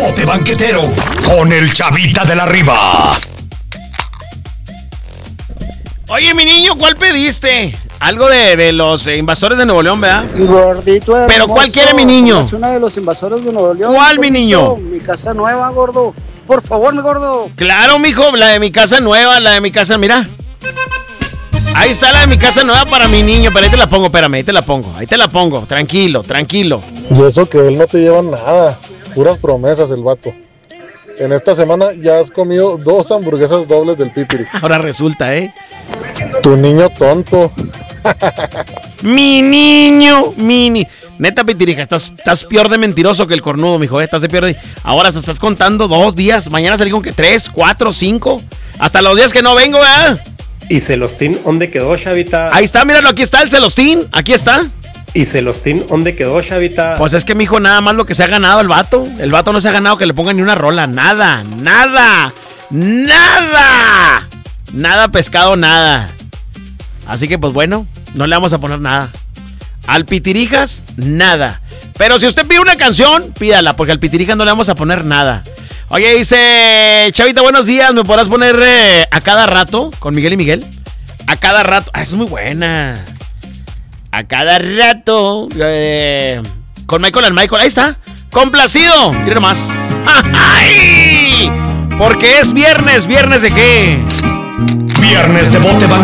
bote banquetero con el Chavita de la Riva. Oye, mi niño, ¿cuál pediste? Algo de los invasores de Nuevo León, ¿verdad? Gordito hermoso. ¿Pero cuál quiere mi niño? Es una de los invasores de Nuevo León. ¿Cuál, gordito? mi niño? Mi casa nueva, gordo. Por favor, mi gordo. Claro, mijo, la de mi casa nueva, la de mi casa, mira. Ahí está la de mi casa nueva para mi niño, pero ahí te la pongo, espérame, ahí te la pongo, tranquilo. Y eso que él no te lleva nada, puras promesas el vato. En esta semana ya has comido 2 hamburguesas dobles del Pipiri. Ahora resulta, Tu niño tonto. Mi niño. Neta, Pitirija, estás peor de mentiroso que el cornudo, mijo, estás de peor de... Ahora se estás contando 2 días, mañana salí con que 3, 4, 5, hasta los días que no vengo, ¿verdad? ¿Y Celostín dónde quedó, Chavita? Ahí está, míralo, aquí está el Celostín, aquí está. ¿Y Celostín dónde quedó, Chavita? Pues es que, mijo, nada más lo que se ha ganado el vato. El vato no se ha ganado que le pongan ni una rola, nada. Nada pescado, nada. Así que, pues bueno, no le vamos a poner nada. Al Pitirijas, nada. Pero si usted pide una canción, pídala, porque al Pitirijas no le vamos a poner nada. Oye, dice, Chavita, buenos días, ¿me podrás poner a cada rato con Miguel y Miguel? A cada rato, esa es muy buena. A cada rato, con Michael and Michael, ahí está, complacido, mira nomás. ¡Ay! Porque es viernes, ¿de qué? Viernes de bote banquetero.